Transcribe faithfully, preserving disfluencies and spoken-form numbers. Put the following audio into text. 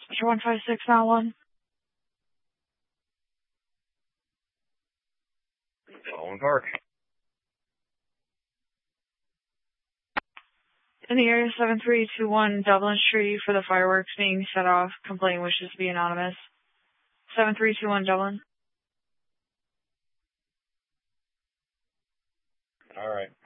one five six nine one. Baldwin Park. In the area seven three two one Dublin Street for the fireworks being set off. Complaint wishes to be anonymous. seven three two one Dublin. All right.